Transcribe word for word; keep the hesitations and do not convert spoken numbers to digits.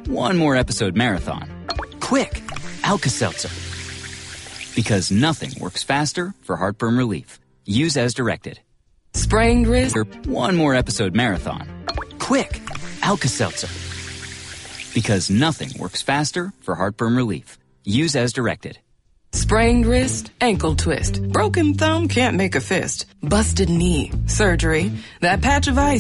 one more episode marathon. Quick, Alka-Seltzer. Because nothing works faster for heartburn relief. Use as directed. Sprained wrist or one more episode marathon. Quick, Alka-Seltzer. Because nothing works faster for heartburn relief. Use as directed. Sprained wrist, ankle twist. Broken thumb can't make a fist. Busted knee, surgery. That patch of ice